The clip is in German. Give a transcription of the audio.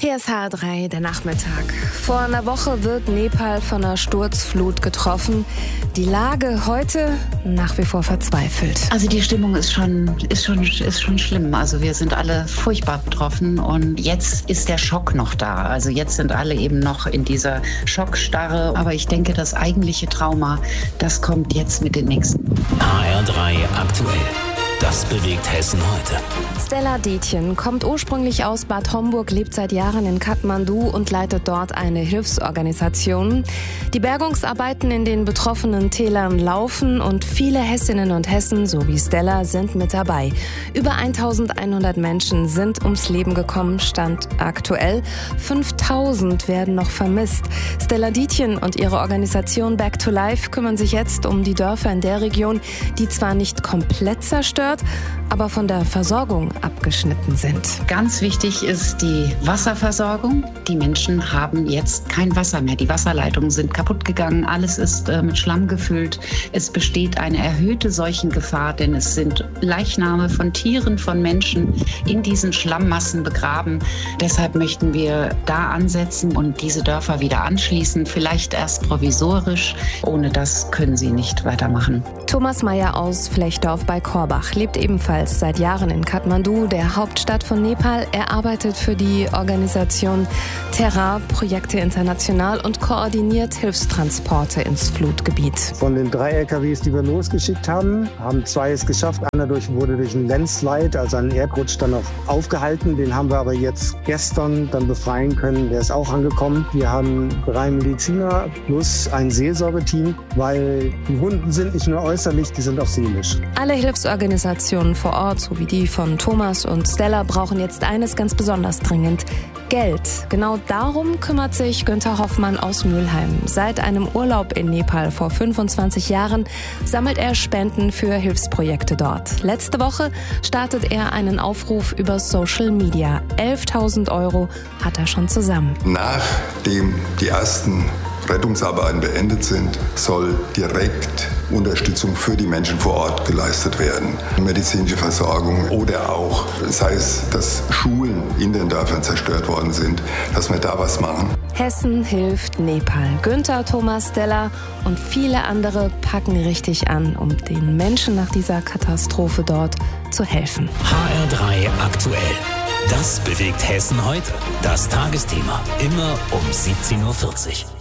Hier ist HR3, der Nachmittag. Vor einer Woche wird Nepal von einer Sturzflut getroffen. Die Lage heute nach wie vor verzweifelt. Also die Stimmung ist schon schlimm. Also wir sind alle furchtbar betroffen und jetzt ist der Schock noch da. Also jetzt sind alle eben noch in dieser Schockstarre. Aber ich denke, das eigentliche Trauma, das kommt jetzt mit den nächsten. HR3 aktuell. Das bewegt Hessen heute. Stella Detjen kommt ursprünglich aus Bad Homburg, lebt seit Jahren in Kathmandu und leitet dort eine Hilfsorganisation. Die Bergungsarbeiten in den betroffenen Tälern laufen und viele Hessinnen und Hessen, so wie Stella, sind mit dabei. Über 1100 Menschen sind ums Leben gekommen, Stand aktuell. 5000 werden noch vermisst. Stella Detjen und ihre Organisation Back to Life kümmern sich jetzt um die Dörfer in der Region, die zwar nicht komplett zerstört, aber von der Versorgung abgeschnitten sind. Ganz wichtig ist die Wasserversorgung. Die Menschen haben jetzt kein Wasser mehr. Die Wasserleitungen sind kaputt gegangen. Alles ist mit Schlamm gefüllt. Es besteht eine erhöhte Seuchengefahr, denn es sind Leichname von Tieren, von Menschen in diesen Schlammmassen begraben. Deshalb möchten wir da ansetzen und diese Dörfer wieder anschließen. Vielleicht erst provisorisch. Ohne das können sie nicht weitermachen. Thomas Meyer aus Flechdorf bei Korbach lebt ebenfalls seit Jahren in Kathmandu, der Hauptstadt von Nepal. Er arbeitet für die Organisation Terra, Projekte international und koordiniert Hilfstransporte ins Flutgebiet. Von den 3 LKWs, die wir losgeschickt haben 2 es geschafft. Einer wurde durch einen Landslide, also einen Erdrutsch, dann noch aufgehalten. Den haben wir aber jetzt gestern dann befreien können. Der ist auch angekommen. Wir haben 3 Mediziner plus ein Seelsorgeteam, weil die Wunden sind nicht nur äußerlich, die sind auch seelisch. Alle Hilfsorganisationen vor Ort, so wie die von Thomas und Stella, brauchen jetzt eines ganz besonders dringend: Geld. Genau darum kümmert sich Günther Hoffmann aus Mülheim. Seit einem Urlaub in Nepal vor 25 Jahren sammelt er Spenden für Hilfsprojekte dort. Letzte Woche startet er einen Aufruf über Social Media. 11.000 € hat er schon zusammen. Nachdem die ersten Rettungsarbeiten beendet sind, soll direkt Unterstützung für die Menschen vor Ort geleistet werden. Medizinische Versorgung oder auch, sei es, dass Schulen in den Dörfern zerstört worden sind, dass wir da was machen. Hessen hilft Nepal. Günther, Thomas, Stella und viele andere packen richtig an, um den Menschen nach dieser Katastrophe dort zu helfen. HR3 aktuell. Das bewegt Hessen heute. Das Tagesthema. Immer um 17:40 Uhr.